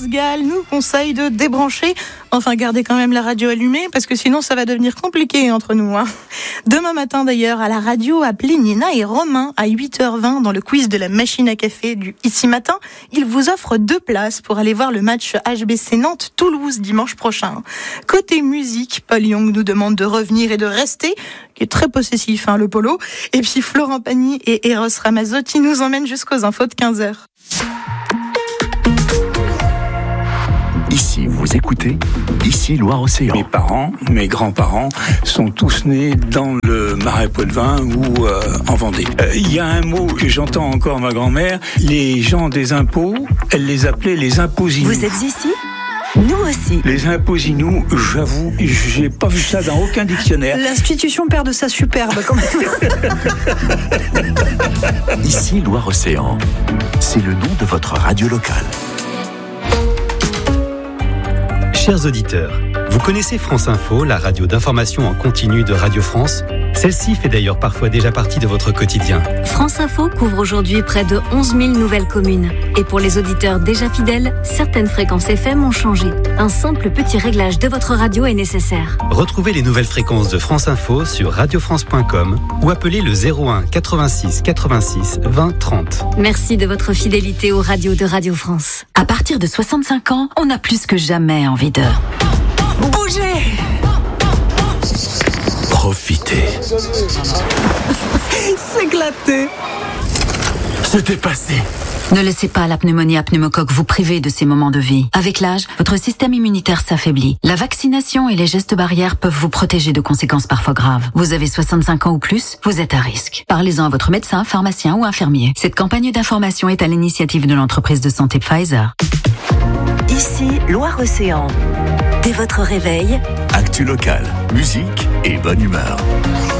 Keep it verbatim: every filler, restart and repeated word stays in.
France Gall nous conseille de débrancher, enfin garder quand même la radio allumée, parce que sinon ça va devenir compliqué entre nous. Hein. Demain matin d'ailleurs, à la radio, appelez Nina et Romain à huit heures vingt dans le quiz de la machine à café du Ici Matin. Ils vous offrent deux places pour aller voir le match H B C Nantes-Toulouse dimanche prochain. Côté musique, Paul Young nous demande de revenir et de rester, qui est très possessif, hein, le polo. Et puis Florent Pagny et Eros Ramazzotti nous emmènent jusqu'aux infos de quinze heures. Ici, vous écoutez Ici Loire-Océan. Mes parents, mes grands-parents sont tous nés dans le Marais Poitevin ou euh, en Vendée. Il euh, y a un mot, j'entends encore ma grand-mère, les gens des impôts, elle les appelait les imposinous. Vous êtes ici ? Nous aussi. Les imposinous, j'avoue, j'ai pas vu ça dans aucun dictionnaire. L'institution perd de sa superbe, quand même. Ici Loire-Océan, c'est le nom de votre radio locale. Chers auditeurs, vous connaissez France Info, la radio d'information en continu de Radio France ? Celle-ci fait d'ailleurs parfois déjà partie de votre quotidien. France Info couvre aujourd'hui près de onze mille nouvelles communes. Et pour les auditeurs déjà fidèles, certaines fréquences F M ont changé. Un simple petit réglage de votre radio est nécessaire. Retrouvez les nouvelles fréquences de France Info sur radio france point com ou appelez le zéro un quatre-vingt-six quatre-vingt-six vingt trente. Merci de votre fidélité aux radios de Radio France. À partir de soixante-cinq ans, on a plus que jamais envie de bouger. Profitez. S'éclater. Se dépasser. Ne laissez pas la pneumonie à pneumocoque vous priver de ces moments de vie. Avec l'âge, votre système immunitaire s'affaiblit. La vaccination et les gestes barrières peuvent vous protéger de conséquences parfois graves. Vous avez soixante-cinq ans ou plus, vous êtes à risque. Parlez-en à votre médecin, pharmacien ou infirmier. Cette campagne d'information est à l'initiative de l'entreprise de santé Pfizer. Ici, Loire-Océan. Dès votre réveil, Actu locale, musique et bonne humeur.